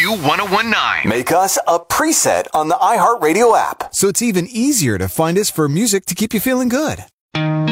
Q1019. Make us a preset on the iHeartRadio app. So it's even easier to find us for music to keep you feeling good.